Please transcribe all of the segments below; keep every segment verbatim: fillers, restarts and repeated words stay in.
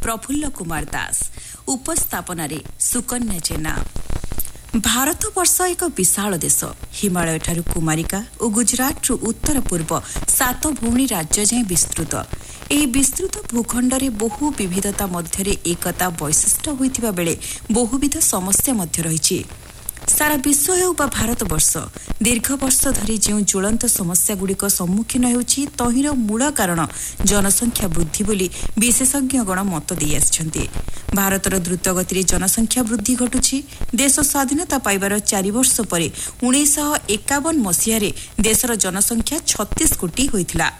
प्रफुल्ल कुमार दास उपस्थापन सुकन्या जेना। भारत वर्ष एक विशाल देश। हिमालय ठारू कुमारिका और गुजरात उत्तर पूर्व सात भौणी राज्य जाए विस्तृत। ଏହି ବିସ୍ତୃତ ଭୂଖଣ୍ଡରେ ବହୁ ବିବିଧତା ମଧ୍ୟରେ ଏକତା ବୈଶିଷ୍ଟ୍ୟ ହୋଇଥିବା ବେଳେ ବହୁବିଧ ସମସ୍ୟା ମଧ୍ୟ ରହିଛି। ସାରା ବିଶ୍ୱ ହେଉ ବା ଭାରତବର୍ଷ ଦୀର୍ଘ ବର୍ଷ ଧରି ଯେଉଁ ଜ୍ୱଳନ୍ତ ସମସ୍ୟାଗୁଡ଼ିକ ସମ୍ମୁଖୀନ ହେଉଛି ତହିଁର ମୂଳ କାରଣ ଜନସଂଖ୍ୟା ବୃଦ୍ଧି ବୋଲି ବିଶେଷଜ୍ଞଗଣ ମତ ଦେଇ ଆସିଛନ୍ତି। ଭାରତର ଦ୍ରୁତଗତିରେ ଜନସଂଖ୍ୟା ବୃଦ୍ଧି ଘଟୁଛି। ଦେଶ ସ୍ୱାଧୀନତା ପାଇବାର ଚାରି ବର୍ଷ ପରେ ଉଣେଇଶହ ଏକାବନ ମସିହାରେ ଦେଶର ଜନସଂଖ୍ୟା ଛତିଶ କୋଟି ହୋଇଥିଲା।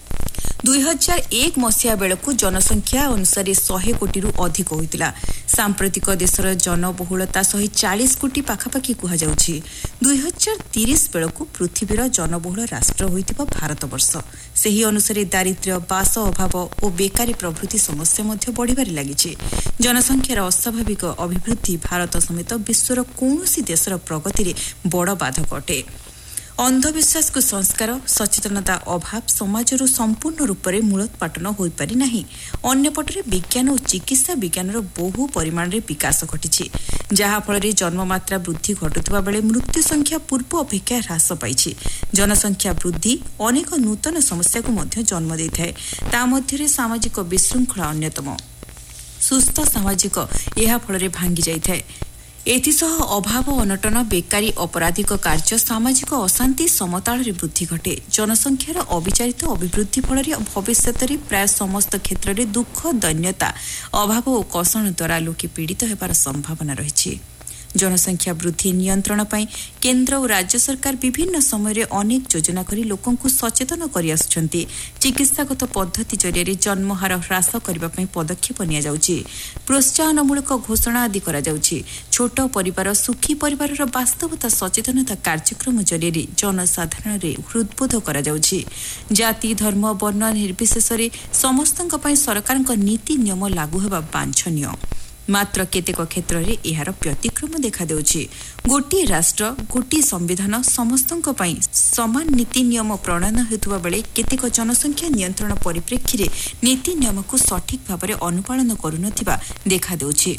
ଦୁଇ ହଜାର ଏକ ମସିହା ବେଳକୁ ଜନସଂଖ୍ୟା ଅନୁସାରେ ଶହେ କୋଟିରୁ ଅଧିକ ହୋଇଥିଲା। ସାମ୍ପ୍ରତିକ ଦେଶର ଜନବହୁଳତା ଶହେ ଚାଳିଶ କୋଟି ପାଖାପାଖି କୁହାଯାଉଛି। ଦୁଇ ହଜାର ତିରିଶ ବେଳକୁ ପୃଥିବୀର ଜନବହୁଳ ରାଷ୍ଟ୍ର ହୋଇଥିବା ଭାରତବର୍ଷ। ସେହି ଅନୁସାରେ ଦାରିଦ୍ର୍ୟ, ବାସ ଅଭାବ ଓ ବେକାରୀ ପ୍ରଭୃତି ସମସ୍ୟା ମଧ୍ୟ ବଢ଼ିବାରେ ଲାଗିଛି। ଜନସଂଖ୍ୟାର ଅସ୍ୱାଭାବିକ ଅଭିବୃଦ୍ଧି ଭାରତ ସମେତ ବିଶ୍ୱର କୌଣସି ଦେଶର ପ୍ରଗତିରେ ବଡ଼ ବାଧକ ଅଟେ। ଅନ୍ଧବିଶ୍ୱାସକୁ ସଂସ୍କାର, ସଚେତନତା ଅଭାବ ସମାଜରୁ ସମ୍ପୂର୍ଣ୍ଣ ରୂପରେ ମୂଳୋତ୍ପାଟନ ହୋଇପାରି ନାହିଁ। ଅନ୍ୟପଟରେ ବିଜ୍ଞାନ ଓ ଚିକିତ୍ସା ବିଜ୍ଞାନର ବହୁ ପରିମାଣରେ ବିକାଶ ଘଟିଛି, ଯାହାଫଳରେ ଜନ୍ମମାତ୍ରା ବୃଦ୍ଧି ଘଟୁଥିବା ବେଳେ ମୃତ୍ୟୁ ସଂଖ୍ୟା ପୂର୍ବ ଅପେକ୍ଷା ହ୍ରାସ ପାଇଛି। ଜନସଂଖ୍ୟା ବୃଦ୍ଧି ଅନେକ ନୂତନ ସମସ୍ୟାକୁ ମଧ୍ୟ ଜନ୍ମ ଦେଇଥାଏ। ତା ମଧ୍ୟରେ ସାମାଜିକ ବିଶୃଙ୍ଖଳା ଅନ୍ୟତମ। ସୁସ୍ଥ ସାମାଜିକ ଏହା ଫଳରେ ଭାଙ୍ଗି ଯାଇଥାଏ। ଏଥିସହ ଅଭାବ, ଅନଟନ, ବେକାରୀ, ଅପରାଧିକ କାର୍ଯ୍ୟ, ସାମାଜିକ ଅଶାନ୍ତି ସମତାଳରେ ବୃଦ୍ଧି ଘଟେ। ଜନସଂଖ୍ୟାର ଅବିଚାରିତ ଅଭିବୃଦ୍ଧି ଫଳରେ ଭବିଷ୍ୟତରେ ପ୍ରାୟ ସମସ୍ତ କ୍ଷେତ୍ରରେ ଦୁଃଖ, ଦୈନ୍ୟତା, ଅଭାବ ଓ କଷଣ ଦ୍ୱାରା ଲୋକେ ପୀଡ଼ିତ ହେବାର ସମ୍ଭାବନା ରହିଛି। ଜନସଂଖ୍ୟା ବୃଦ୍ଧି ନିୟନ୍ତ୍ରଣ ପାଇଁ କେନ୍ଦ୍ର ଓ ରାଜ୍ୟ ସରକାର ବିଭିନ୍ନ ସମୟରେ ଅନେକ ଯୋଜନା କରି ଲୋକଙ୍କୁ ସଚେତନ କରିଆସୁଛନ୍ତି। ଚିକିତ୍ସାଗତ ପଦ୍ଧତି ଜରିଆରେ ଜନ୍ମହାର ହ୍ରାସ କରିବା ପାଇଁ ପଦକ୍ଷେପ ନିଆଯାଉଛି। ପ୍ରୋତ୍ସାହନମୂଳକ ଘୋଷଣା ଆଦି କରାଯାଉଛି। ଛୋଟ ପରିବାର, ସୁଖୀ ପରିବାରର ବାସ୍ତବତା ସଚେତନତା କାର୍ଯ୍ୟକ୍ରମ ଜରିଆରେ ଜନସାଧାରଣରେ ହୃଦ୍ବୋଧ କରାଯାଉଛି। ଜାତି, ଧର୍ମ, ବର୍ଣ୍ଣ ନିର୍ବିଶେଷରେ ସମସ୍ତଙ୍କ ପାଇଁ ସରକାରଙ୍କ ନୀତି ନିୟମ ଲାଗୁ ହେବା ବାଞ୍ଛନୀୟ। ମାତ୍ର କେତେକ କ୍ଷେତ୍ରରେ ଏହାର ବ୍ୟତିକ୍ରମ ଦେଖାଦେଉଛି। ଗୋଟିଏ ରାଷ୍ଟ୍ର, ଗୋଟିଏ ସମ୍ବିଧାନ ସମସ୍ତଙ୍କ ପାଇଁ ସମାନ ନୀତି ନିୟମ ପ୍ରଣୟନ ହେଉଥିବା ବେଳେ କେତେକ ଜନସଂଖ୍ୟା ନିୟନ୍ତ୍ରଣ ପରିପ୍ରେକ୍ଷୀରେ ନୀତି ନିୟମକୁ ସଠିକ୍ ଭାବରେ ଅନୁପାଳନ କରୁନଥିବା ଦେଖାଦେଉଛି।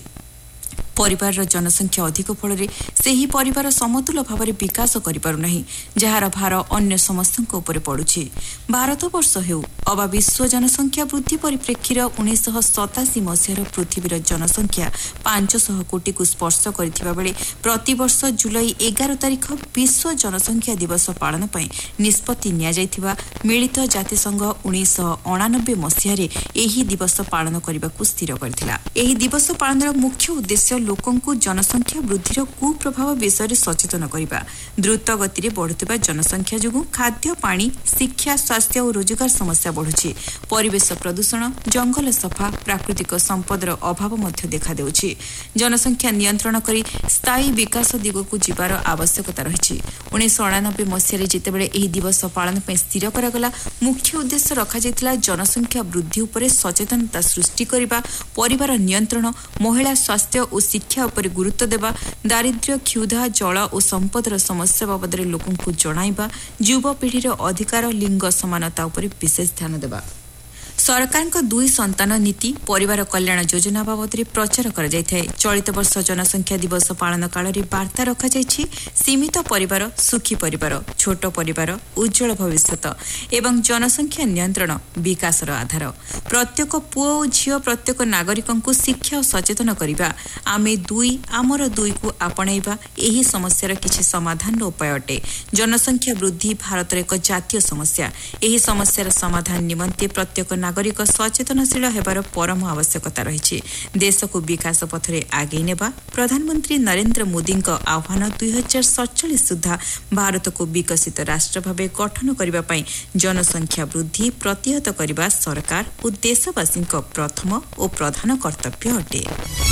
ପରିବାରର ଜନସଂଖ୍ୟା ଅଧିକ ଫଳରେ ସେହି ପରିବାର ସମତୁଲ ଭାବରେ ବିକାଶ କରିପାରୁନାହିଁ, ଯାହାର ଭାର ଅନ୍ୟ ସମସ୍ତଙ୍କ ଉପରେ ପଡୁଛି। ଭାରତବର୍ଷ ହେଉ ଅବା ବିଶ୍ୱ ଜନସଂଖ୍ୟା ବୃଦ୍ଧି ପରିପ୍ରେକ୍ଷୀର ଉଣେଇଶହ ସତାଅଶୀ ମସିହାର ପୃଥିବୀର ଜନସଂଖ୍ୟା ପାଞ୍ଚଶହ କୋଟିକୁ ସ୍ପର୍ଶ କରିଥିବା ବେଳେ ପ୍ରତିବର୍ଷ ଜୁଲାଇ ଏଗାର ତାରିଖ ବିଶ୍ୱ ଜନସଂଖ୍ୟା ଦିବସ ପାଳନ ପାଇଁ ନିଷ୍ପତ୍ତି ନିଆଯାଇଥିବା ମିଳିତ ଜାତିସଂଘ ଉଣେଇଶହ ଅଣାନବେ ମସିହାରେ ଏହି ଦିବସ ପାଳନ କରିବାକୁ ସ୍ଥିର କରିଥିଲା। ଏହି ଦିବସ ପାଳନର ମୁଖ୍ୟ ଉଦ୍ଦେଶ୍ୟ ଲୋକଙ୍କୁ ଜନସଂଖ୍ୟା ବୃଦ୍ଧିର କୁପ୍ରଭାବ ବିଷୟରେ ସଚେତନ କରିବା। ଦ୍ରୁତ ଗତିରେ ବଢୁଥିବା ଜନସଂଖ୍ୟା ଯୋଗୁଁ ଖାଦ୍ୟ, ପାଣି, ଶିକ୍ଷା, ସ୍ୱାସ୍ଥ୍ୟ ଓ ରୋଜଗାର ସମସ୍ୟା ବଢୁଛି। ପରିବେଶ ପ୍ରଦୂଷଣ, ଜଙ୍ଗଲ ସଫା, ପ୍ରାକୃତିକ ସମ୍ପଦର ଅଭାବ ମଧ୍ୟ ଦେଖାଦେଉଛି। ଜନସଂଖ୍ୟା ନିୟନ୍ତ୍ରଣ କରି ସ୍ଥାୟୀ ବିକାଶ ଦିଗକୁ ଯିବାର ଆବଶ୍ୟକତା ରହିଛି। ଉଣେଇଶହ ଅଣାନବେ ମସିହାରେ ଯେତେବେଳେ ଏହି ଦିବସ ପାଳନ ପାଇଁ ସ୍ଥିର କରାଗଲା, ମୁଖ୍ୟ ଉଦ୍ଦେଶ୍ୟ ରଖାଯାଇଥିଲା ଜନସଂଖ୍ୟା ବୃଦ୍ଧି ଉପରେ ସଚେତନତା ସୃଷ୍ଟି କରିବା, ପରିବାର ନିୟନ୍ତ୍ରଣ, ମହିଳା ସ୍ୱାସ୍ଥ୍ୟ ଓ ଶିକ୍ଷା ଉପରେ ଗୁରୁତ୍ୱ ଦେବା, ଦାରିଦ୍ର୍ୟ, କ୍ଷୁଧା, ଜଳ ଓ ସମ୍ପଦର ସମସ୍ୟା ବାବଦରେ ଲୋକଙ୍କୁ ଜଣାଇବା, ଯୁବପିଢ଼ିର ଅଧିକାର, ଲିଙ୍ଗ ସମାନତା ଉପରେ ବିଶେଷ ଧ୍ୟାନ ଦେବା। ସରକାରଙ୍କ ଦୁଇ ସନ୍ତାନ ନୀତି, ପରିବାର କଲ୍ୟାଣ ଯୋଜନା ବାବଦରେ ପ୍ରଚାର କରାଯାଇଥାଏ। ଚଳିତ ବର୍ଷ ଜନସଂଖ୍ୟା ଦିବସ ପାଳନ କାଳରେ ବାର୍ତ୍ତା ରଖାଯାଇଛି ସୀମିତ ପରିବାର, ସୁଖୀ ପରିବାର, ଛୋଟ ପରିବାର, ଉଜ୍ଜଳ ଭବିଷ୍ୟତ ଏବଂ ଜନସଂଖ୍ୟା ନିୟନ୍ତ୍ରଣ ବିକାଶର ଆଧାର। ପ୍ରତ୍ୟେକ ପୁଅ ଓ ଝିଅ, ପ୍ରତ୍ୟେକ ନାଗରିକଙ୍କୁ ଶିକ୍ଷା ଓ ସଚେତନ କରିବା। ଆମେ ଦୁଇ, ଆମର ଦୁଇକୁ ଆପଣେଇବା ଏହି ସମସ୍ୟାର କିଛି ସମାଧାନର ଉପାୟ ଅଟେ। ଜନସଂଖ୍ୟା ବୃଦ୍ଧି ଭାରତର ଏକ ଜାତୀୟ ସମସ୍ୟା। ଏହି ସମସ୍ୟାର ସମାଧାନ ନିମନ୍ତେ ପ୍ରତ୍ୟେକ ନାଗରିକ ସଚେତନଶୀଳ ହେବାର ପରମ ଆବଶ୍ୟକତା ରହିଛି। ଦେଶକୁ ବିକାଶ ପଥରେ ଆଗେଇ ନେବା ପ୍ରଧାନମନ୍ତ୍ରୀ ନରେନ୍ଦ୍ର ମୋଦିଙ୍କ ଆହ୍ୱାନ। ଦୁଇ ହଜାର ସତଚାଳିଶ ସୁଦ୍ଧା ଭାରତକୁ ବିକଶିତ ରାଷ୍ଟ୍ର ଭାବେ ଗଠନ କରିବା ପାଇଁ ଜନସଂଖ୍ୟା ବୃଦ୍ଧି ପ୍ରତିହତ କରିବା ସରକାର ଓ ଦେଶବାସୀଙ୍କ ପ୍ରଥମ ଓ ପ୍ରଧାନ କର୍ତ୍ତବ୍ୟ ଅଟେ।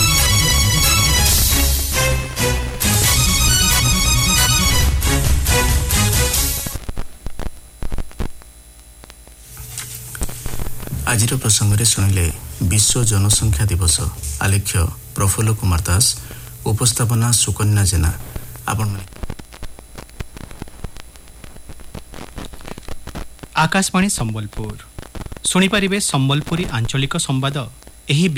ଆଜିର ପ୍ରସଙ୍ଗରେ ଶୁଣିଲେ ବିଶ୍ୱ ଜନସଂଖ୍ୟା ଦିବସ। ଆଲେଖ୍ୟ ପ୍ରଫୁଲ୍ଲ କୁମାର ଦାସ, ଉପସ୍ଥାପନା ସୁକନ୍ୟା ଜେନା। ଆପଣମାନେ आकाशवाणी संबलपुर शुणिपारे संबलपुरी आंचलिक संवाद।